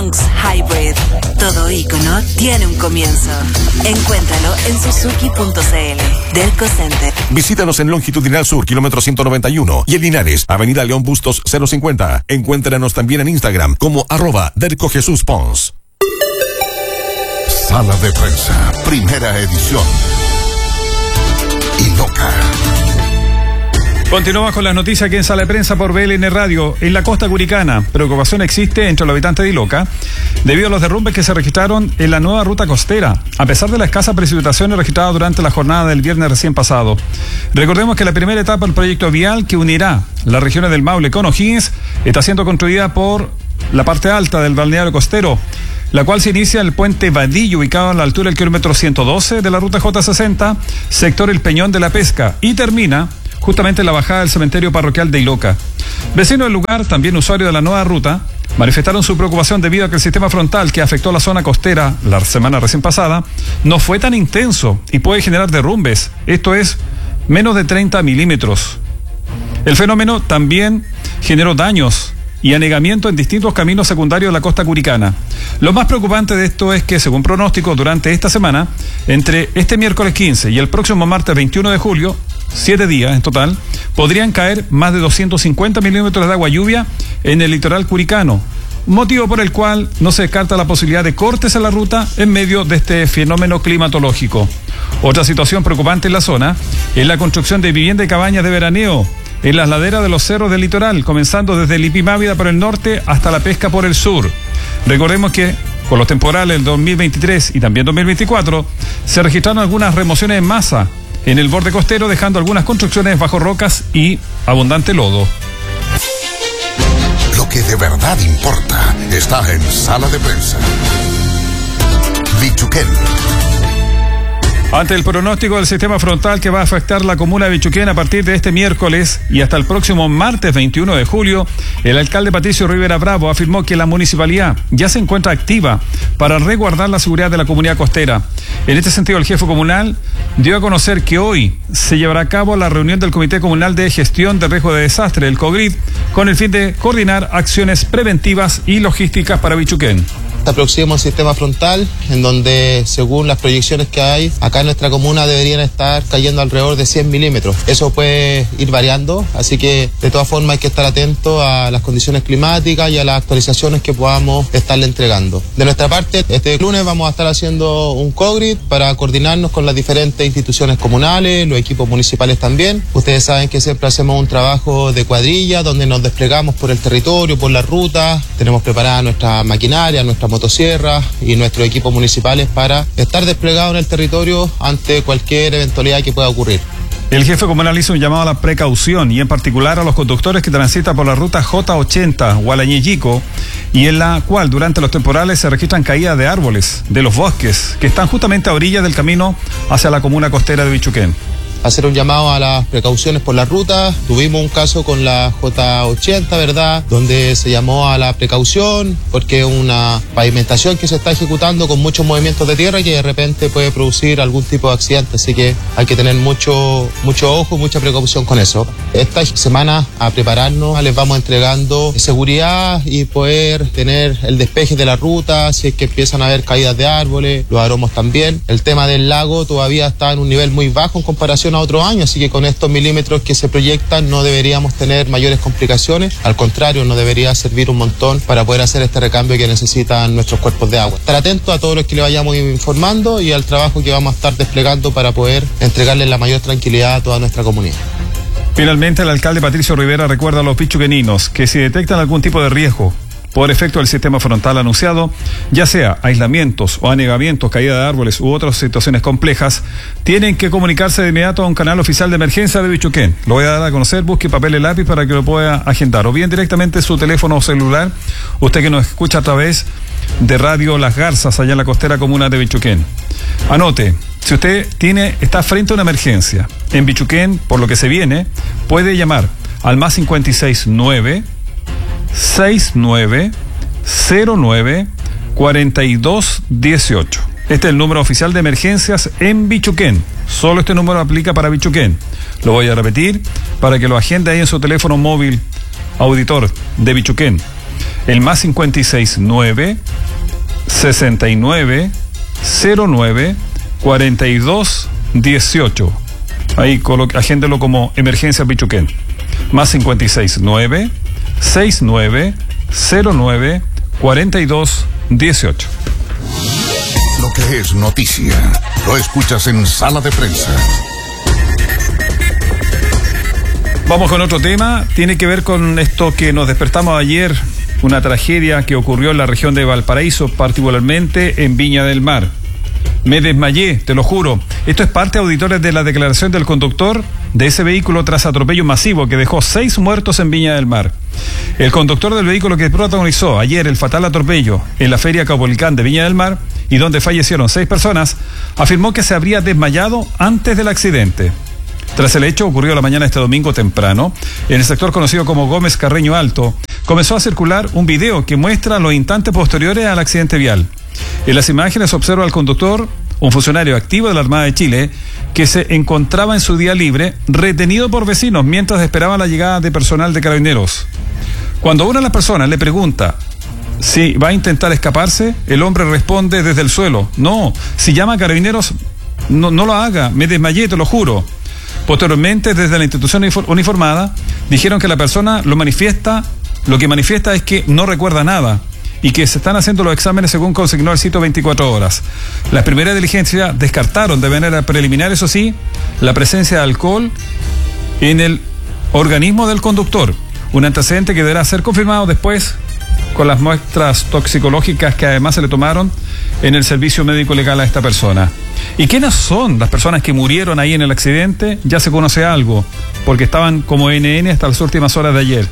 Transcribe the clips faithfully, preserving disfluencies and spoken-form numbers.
Bronx Hybrid. Todo ícono tiene un comienzo. Encuéntralo en suzuki punto c l. Derco Center. Visítanos en Longitudinal Sur, kilómetro ciento noventa y uno, y en Linares, Avenida León Bustos cero cincuenta. Encuéntranos también en Instagram como arroba Derco Jesús Pons. Sala de Prensa, primera edición. Y loca. Continuamos con las noticias aquí en Sala de Prensa por B L N Radio. En la costa curicana, preocupación existe entre los habitantes de Iloca debido a los derrumbes que se registraron en la nueva ruta costera, a pesar de la escasa precipitaciones registradas durante la jornada del viernes recién pasado. Recordemos que la primera etapa del proyecto vial que unirá las regiones del Maule con O'Higgins está siendo construida por la parte alta del balneario costero, la cual se inicia en el puente Vadillo, ubicado a la altura del kilómetro ciento doce de la ruta J sesenta, sector El Peñón de la Pesca, y termina justamente en la bajada del cementerio parroquial de Iloca. Vecinos del lugar, también usuarios de la nueva ruta, manifestaron su preocupación debido a que el sistema frontal que afectó la zona costera la semana recién pasada no fue tan intenso y puede generar derrumbes, esto es, menos de treinta milímetros. El fenómeno también generó daños y anegamiento en distintos caminos secundarios de la costa curicana. Lo más preocupante de esto es que, según pronóstico, durante esta semana, entre este miércoles quince y el próximo martes veintiuno de julio, siete días en total, podrían caer más de doscientos cincuenta milímetros de agua lluvia en el litoral curicano, motivo por el cual no se descarta la posibilidad de cortes en la ruta en medio de este fenómeno climatológico. Otra situación preocupante en la zona es la construcción de viviendas y cabañas de veraneo en las laderas de los cerros del litoral, comenzando desde Lipimávida por el norte hasta La Pesca por el sur. Recordemos que con los temporales del dos mil veintitrés y también dos mil veinticuatro se registraron algunas remociones en masa en el borde costero, dejando algunas construcciones bajo rocas y abundante lodo. Lo que de verdad importa está en Sala de Prensa. Bichuquén. Ante el pronóstico del sistema frontal que va a afectar la comuna de Bichuquén a partir de este miércoles y hasta el próximo martes veintiuno de julio, el alcalde Patricio Rivera Bravo afirmó que la municipalidad ya se encuentra activa para resguardar la seguridad de la comunidad costera. En este sentido, el jefe comunal dio a conocer que hoy se llevará a cabo la reunión del Comité Comunal de Gestión de Riesgo de Desastre, el COGRID, con el fin de coordinar acciones preventivas y logísticas para Bichuquén. Se aproxima un sistema frontal en donde, según las proyecciones que hay, acá en nuestra comuna deberían estar cayendo alrededor de cien milímetros. Eso puede ir variando, así que de todas formas hay que estar atentos a las condiciones climáticas y a las actualizaciones que podamos estarle entregando. De nuestra parte, este lunes vamos a estar haciendo un COGRID para coordinarnos con las diferentes instituciones comunales, los equipos municipales también. Ustedes saben que siempre hacemos un trabajo de cuadrilla donde nos desplegamos por el territorio, por las rutas, tenemos preparada nuestra maquinaria, nuestra motosierras y nuestros equipos municipales para estar desplegados en el territorio ante cualquier eventualidad que pueda ocurrir. El jefe comunal hizo un llamado a la precaución y en particular a los conductores que transitan por la ruta J ochenta Gualañeyico, y en la cual durante los temporales se registran caídas de árboles de los bosques que están justamente a orillas del camino hacia la comuna costera de Bichuquén. Hacer un llamado a las precauciones por la ruta. Tuvimos un caso con la J ochenta, ¿verdad?, donde se llamó a la precaución porque es una pavimentación que se está ejecutando con muchos movimientos de tierra y que de repente puede producir algún tipo de accidente, así que hay que tener mucho, mucho ojo, mucha precaución con eso. Esta semana a prepararnos, les vamos entregando seguridad y poder tener el despeje de la ruta, si es que empiezan a haber caídas de árboles, los aromos también. El tema del lago todavía está en un nivel muy bajo en comparación a otros años, así que con estos milímetros que se proyectan no deberíamos tener mayores complicaciones, al contrario, nos debería servir un montón para poder hacer este recambio que necesitan nuestros cuerpos de agua. Estar atentos a todo lo que le vayamos informando y al trabajo que vamos a estar desplegando para poder entregarle la mayor tranquilidad a toda nuestra comunidad. Finalmente, el alcalde Patricio Rivera recuerda a los bichuqueninos que si detectan algún tipo de riesgo por efecto del sistema frontal anunciado, ya sea aislamientos o anegamientos, caída de árboles u otras situaciones complejas, tienen que comunicarse de inmediato a un canal oficial de emergencia de Bichuquén. Lo voy a dar a conocer, busque papel y lápiz para que lo pueda agendar, o bien directamente su teléfono o celular, usted que nos escucha a través de Radio Las Garzas, allá en la costera comuna de Bichuquén. Anote, si usted tiene, está frente a una emergencia en Bichuquén, por lo que se viene, puede llamar al más cincuenta y seis nueve seis nueve cero nueve cuarenta y dos dieciocho. Este es el número oficial de emergencias en Bichuquén. Solo este número aplica para Bichuquén. Lo voy a repetir para que lo agende ahí en su teléfono móvil, auditor de Bichuquén. El más cincuenta y seis nueve, sesenta y nueve, cero nueve, cuarenta y dos, dieciocho. Ahí colo- agéndelo como emergencia Pichuquén. Más cincuenta y seis nueve, sesenta y nueve, cero nueve, cuarenta y dos, dieciocho. Lo que es noticia, lo escuchas en Sala de Prensa. Vamos con otro tema, tiene que ver con esto que nos despertamos ayer, una tragedia que ocurrió en la región de Valparaíso, particularmente en Viña del Mar. Me desmayé, te lo juro. Esto es parte, auditores, de la declaración del conductor de ese vehículo tras atropello masivo que dejó seis muertos en Viña del Mar. El conductor del vehículo que protagonizó ayer el fatal atropello en la Feria Caupolicán de Viña del Mar y donde fallecieron seis personas, afirmó que se habría desmayado antes del accidente. Tras el hecho, ocurrió la mañana de este domingo temprano, en el sector conocido como Gómez Carreño Alto, comenzó a circular un video que muestra los instantes posteriores al accidente vial. En las imágenes observa al conductor, un funcionario activo de la Armada de Chile, que se encontraba en su día libre, retenido por vecinos mientras esperaba la llegada de personal de carabineros. Cuando una de las personas le pregunta si va a intentar escaparse, el hombre responde desde el suelo: no, si llama a carabineros, no, no lo haga, me desmayé, te lo juro. Posteriormente, desde la institución uniformada, dijeron que la persona lo manifiesta, lo que manifiesta es que no recuerda nada y que se están haciendo los exámenes según consignó el sitio veinticuatro horas. Las primeras diligencias descartaron de manera preliminar, eso sí, la presencia de alcohol en el organismo del conductor, un antecedente que deberá ser confirmado después con las muestras toxicológicas que además se le tomaron en el servicio médico legal a esta persona. ¿Y quiénes son las personas que murieron ahí en el accidente? Ya se conoce algo, porque estaban como N N hasta las últimas horas de ayer.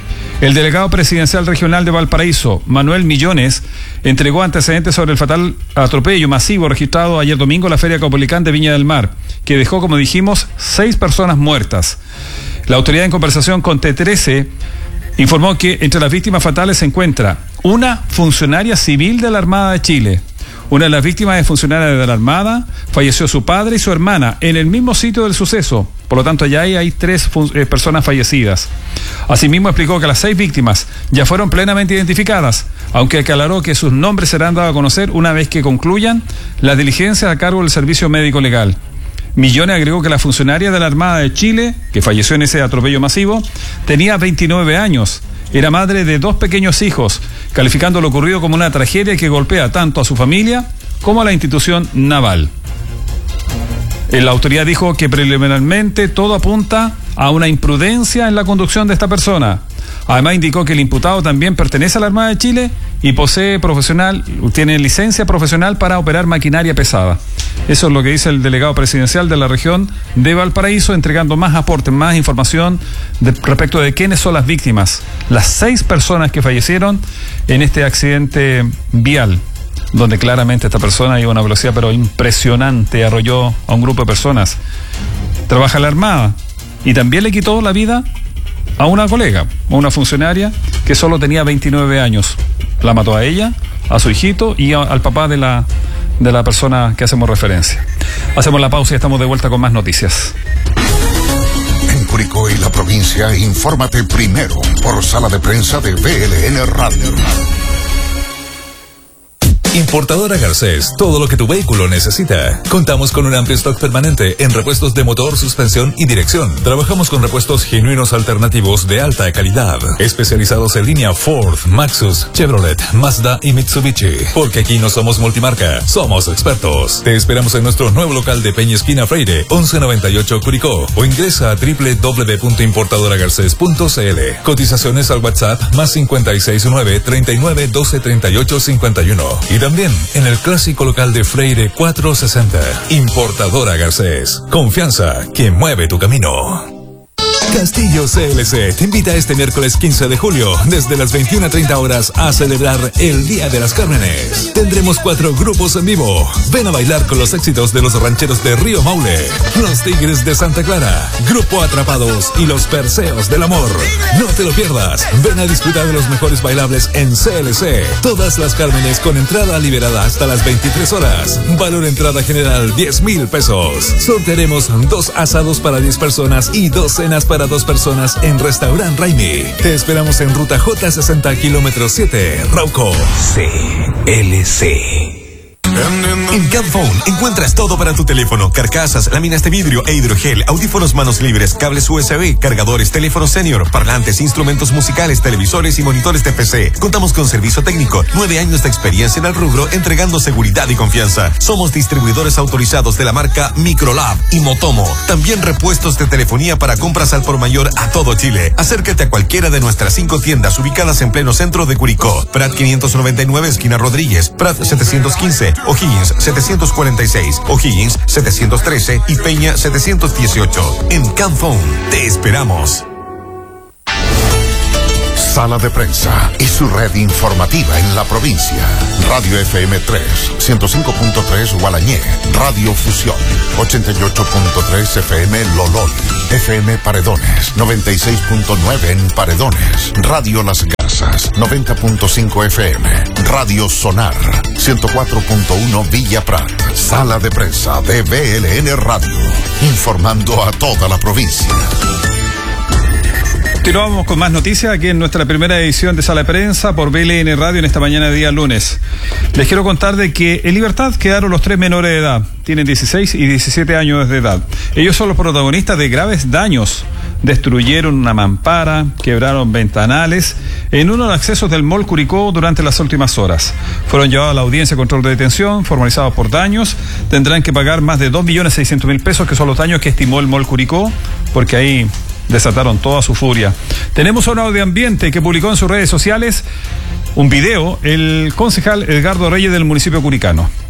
El delegado presidencial regional de Valparaíso, Manuel Millones, entregó antecedentes sobre el fatal atropello masivo registrado ayer domingo en la Feria Caupolicán de Viña del Mar, que dejó, como dijimos, seis personas muertas. La autoridad, en conversación con T trece, informó que entre las víctimas fatales se encuentra una funcionaria civil de la Armada de Chile. Una de las víctimas es funcionaria de la Armada, falleció su padre y su hermana en el mismo sitio del suceso. Por lo tanto, ya hay, hay tres fun- eh, personas fallecidas. Asimismo, explicó que las seis víctimas ya fueron plenamente identificadas, aunque aclaró que sus nombres serán dados a conocer una vez que concluyan las diligencias a cargo del Servicio Médico Legal. Millones agregó que la funcionaria de la Armada de Chile, que falleció en ese atropello masivo, tenía veintinueve años. Era madre de dos pequeños hijos, calificando lo ocurrido como una tragedia que golpea tanto a su familia como a la institución naval. La autoridad dijo que preliminarmente todo apunta a una imprudencia en la conducción de esta persona. Además, indicó que el imputado también pertenece a la Armada de Chile y posee profesional, tiene licencia profesional para operar maquinaria pesada. Eso es lo que dice el delegado presidencial de la región de Valparaíso, entregando más aportes, más información de, respecto de quiénes son las víctimas, las seis personas que fallecieron en este accidente vial, donde claramente esta persona iba a una velocidad pero impresionante, arrolló a un grupo de personas. Trabaja en la Armada y también le quitó la vida a una colega, a una funcionaria que solo tenía veintinueve años. La mató a ella, a su hijito y a, al papá de la, de la persona que hacemos referencia. Hacemos la pausa y estamos de vuelta con más noticias. En Curicó y la provincia, infórmate primero por Sala de Prensa de V L N Radio. Importadora Garcés, todo lo que tu vehículo necesita. Contamos con un amplio stock permanente en repuestos de motor, suspensión y dirección. Trabajamos con repuestos genuinos alternativos de alta calidad, especializados en línea Ford, Maxus, Chevrolet, Mazda y Mitsubishi. Porque aquí no somos multimarca, somos expertos. Te esperamos en nuestro nuevo local de Peña Esquina Freire, once noventa y ocho Curicó, o ingresa a doble u doble u doble u punto importadora garcés punto c l. Cotizaciones al WhatsApp más cinco seis nueve, treinta y nueve, doce, treinta y ocho, cincuenta y uno. Y también en el clásico local de Freire cuatrocientos sesenta. Importadora Garcés. Confianza que mueve tu camino. Castillo C L C te invita este miércoles quince de julio desde las veintiuna treinta horas a celebrar el Día de las Cármenes. Tendremos cuatro grupos en vivo. Ven a bailar con los éxitos de los rancheros de Río Maule, los Tigres de Santa Clara, Grupo Atrapados y los Perseos del Amor. No te lo pierdas. Ven a disfrutar de los mejores bailables en C L C. Todas las Cármenes con entrada liberada hasta las veintitrés horas. Valor entrada general diez mil pesos. Sortearemos dos asados para diez personas y dos cenas para para dos personas en Restaurant Raimi. Te esperamos en ruta J sesenta, kilómetro siete, Rauco. C L C. En Camphone encuentras todo para tu teléfono: carcasas, láminas de vidrio e hidrogel, audífonos manos libres, cables U S B, cargadores, teléfonos senior, parlantes, instrumentos musicales, televisores y monitores de P C. Contamos con servicio técnico, nueve años de experiencia en el rubro, entregando seguridad y confianza. Somos distribuidores autorizados de la marca Microlab y Motomo. También repuestos de telefonía para compras al por mayor a todo Chile. Acércate a cualquiera de nuestras cinco tiendas ubicadas en pleno centro de Curicó: Prat quinientos noventa y nueve, esquina Rodríguez; Prat setecientos quince, O'Higgins setecientos cuarenta y seis, O'Higgins setecientos trece y Peña setecientos dieciocho. En Camphone te esperamos. Sala de Prensa y su red informativa en la provincia. Radio F M tres, ciento cinco punto tres Gualañé. Radio Fusión, ochenta y ocho punto tres F M Lolol. F M Paredones, noventa y seis punto nueve en Paredones. Radio Las Garzas, noventa punto cinco F M. Radio Sonar, ciento cuatro punto uno Villa Prat. Sala de Prensa de B L N Radio, informando a toda la provincia. Continuamos con más noticias aquí en nuestra primera edición de Sala de Prensa por B L N Radio en esta mañana de día lunes. Les quiero contar de que en libertad quedaron los tres menores de edad. Tienen dieciséis y diecisiete años de edad. Ellos son los protagonistas de graves daños. Destruyeron una mampara, quebraron ventanales en uno de los accesos del Mall Curicó durante las últimas horas. Fueron llevados a la audiencia de control de detención, formalizados por daños. Tendrán que pagar más de dos millones seiscientos mil pesos, que son los daños que estimó el Mall Curicó, porque ahí desataron toda su furia. Tenemos un audio de ambiente que publicó en sus redes sociales un video el concejal Edgardo Reyes del municipio curicano.